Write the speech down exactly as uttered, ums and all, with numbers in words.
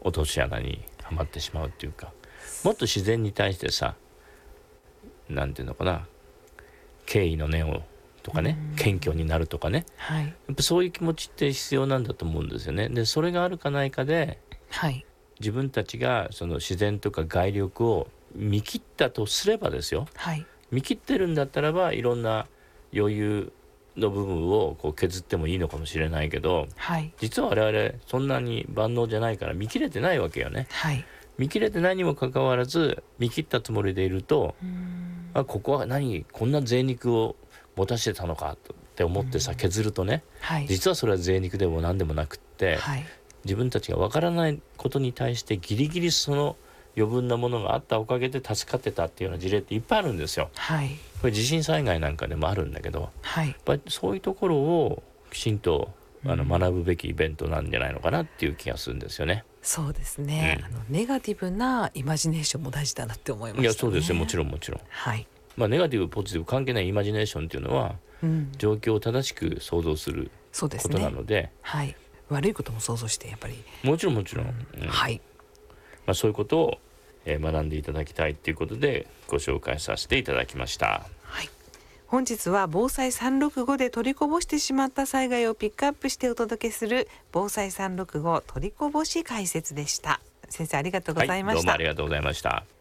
落とし穴にはまってしまうっていうか、もっと自然に対してさ、なんていうのかな、敬意の念をとかね、謙虚になるとかね、 はい、 やっぱそういう気持ちって必要なんだと思うんですよね。でそれがあるかないかで、 はい、 自分たちがその自然とか外力を見切ったとすればですよ、 はい、 見切ってるんだったらばいろんな余裕の部分をこう削ってもいいのかもしれないけど、 はい、 実は我々そんなに万能じゃないから見切れてないわけよね。 はい、 見切れてないにもかかわらず見切ったつもりでいると、 うーん、 あ、ここは何こんな贅肉を持たしてたのかって思ってさ削るとね、 はい、 実はそれは贅肉でも何でもなくって、 はい、 自分たちがわからないことに対してギリギリその余分なものがあったおかげで助かってたっていうような事例っていっぱいあるんですよ。 はい、 これ地震災害なんかでもあるんだけど、 はい、 やっぱりそういうところをきちんとあのうん学ぶべきイベントなんじゃないのかなっていう気がするんですよね。 そうですね、 うんあのネガティブなイマジネーションも大事だなって思いましたね。 いやそうですよ、もちろんもちろん。 はい、 まあネガティブポジティブ関係ないイマジネーションっていうのはうん、 状況を正しく想像することそうですね。 なので、 はい、悪いことも想像してやっぱり、 もちろんもちろん、うんはい、 まあ、そういうことを、えー学んでいただきたいっていうことでご紹介させていただきました。 はい。本日は防災さんろくごで取りこぼしてしまった災害をピックアップしてお届けする防災さんろくご取りこぼし解説でした。先生ありがとうございまはい、どうした。 もありがとうございました。